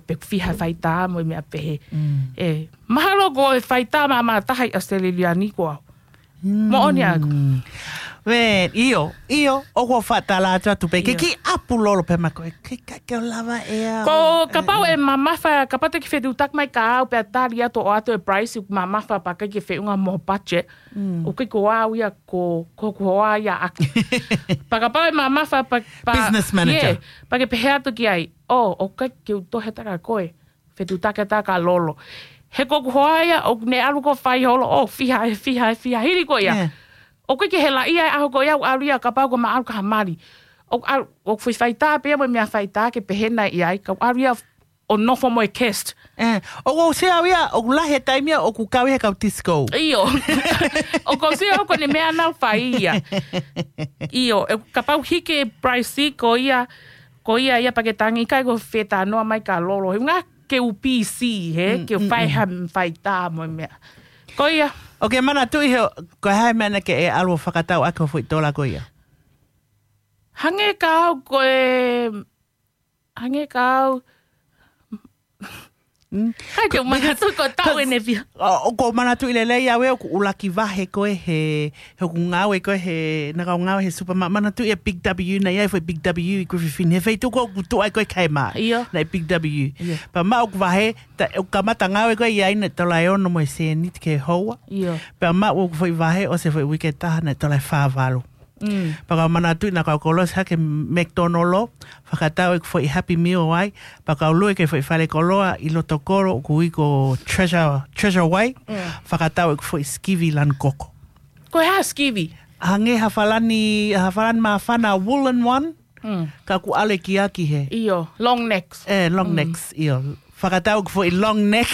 pe fiha faita mo me pe mahalo go faita mama tahai Australia ni ko mo onia Ven, io, o ko fatala tu pe ki apulolo pe ma ko ke lava ko kapau mama fa kapate ki fedu tak mai ka pe taria to ato e price mama fa pa ke fe unga mo budget o ke ko ia ko ia pa kapau mama fa pa business manager pa ke pe hato ki ai o ke to heta ka koe fedu tak ka lolo he ko ia o ne alu ko fai holo o fiha hiri ko ia o ke hela ia a ko ia aria ka pa ko ma al ka mari o foi faita pe mo me faita ke pehena ia ka aria o no fo mo kest o se avia o la he taimia o ku ka he ka tisco io o ko se o ko ne me ana faia io ka pa hike price ko ia pa ke tangi ka go feta no mai ka lolo nga ke UPC he ke fai faita mo me ko ia Okay, mana tu ihe ko hai mana ke alu whakatau ako fui tola ko ia. Hange kau Hai ke mana tu ko tau ene via. O ko mana tu ile lei awe ko ulaki vahe ko he ku ngawe ko he na ngawe he supermarket mana tu e Big W na ia foi Big W Griffin he feitu ko tu ai ko kaima. Na Big W. Pa ma o vahe ta o kamata ngawe ko ia ina tola e ono mo se ni ke hoa. Pa ma o foi vahe o se foi wiketa na tola fa valo. Paka mana tu na ka kolos ha ke McDonald's whakatau e foi Happy Meal ai paka lue ke foi fale koloa I lo tokoro ku iko treasure way whakatau e foi skivi lan koko ko ha skivi hange hafalan ma fana woolen one ka ku ale kiaki he io long necks io whakatau e foi long neck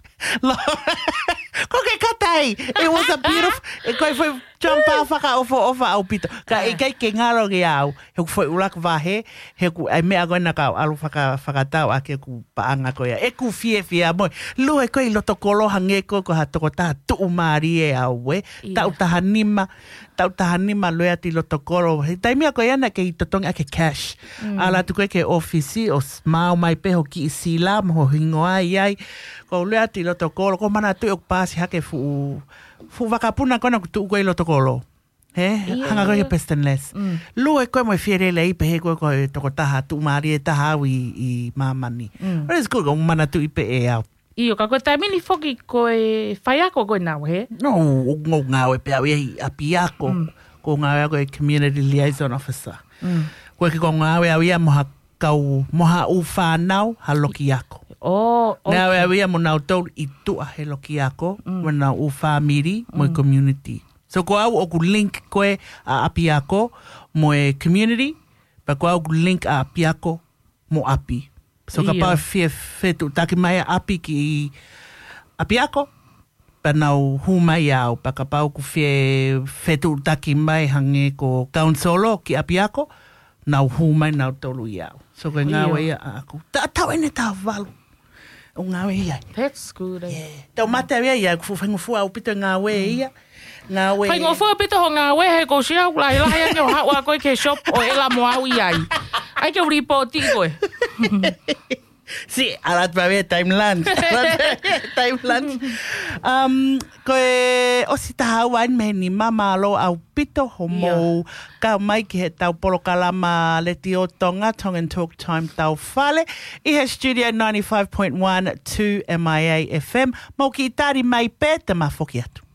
ko ke katai it was a beautiful ko foi Champa whaka ofa au pito. Ka kai ke ngaro ke au. He ku foi ulak vahe. He ku ai mea goina ka alu whakatau ake ku paanga ko ia. E ku fie moi. Lue ko I loto kolo hange ko ha toko taha tuu maari e au we. Tau taha nima lue ati loto kolo. He taimia ko ia na ke I totongi ake cash. Ala tu koe ke ofisi o mau mai peho ki I sila mo hingoa iai. Ko lue ati loto kolo. Ko mana tu o pasi hake fu wakapuna kona ku tuku I loto kolo. Hanga koe ke pestenless. Lue koe mo fiere lei pehe koe toko taha tu maari e taha au I mamani. But it's good, kong mana tu I pe e au. Io, ka koe taimini foki koe whaiako koe nau, he? No, ngau ngawe pe au I apiako. Ko ngawe koe community liaison officer. Koe ke ko ngawe au ia moha u whanau ha loki ako. Okay. Ngawe au ia mo nau tau I tua he loki ako. Wana u whamiri mo community. So ko au o ku link koe a apiako mo e community. Pa ko au ku link a apiako mo api. So ka pā fetu taki mai a api ki apiako. Pa nau hu mai au. Pa ka pā ku fetu taki mai hange ko kaunsolo ki apiako. Nau hu mai nau tolu i au. So ko ngawe ia a aku. Tau ene tā walu. O ngawe ia. That's good. Tau mate ia whengu au pito ngawe ia. Ngawe. Whengu fua pito ho ngawe he ko sia lai ane o hawa koe ke shop o ela mo au iai. Ai ke reporti koe. Si, alat bawe time lunch. Time lunch. Koe osi tahawan me ni mama lo au pito ho mo ka mai ki he tau polo kalama le ti o tonga Tongue and Talk Time tau whale. I he studio 95.1 to MIA FM. Mau ki tari mai pe te mafoki atu.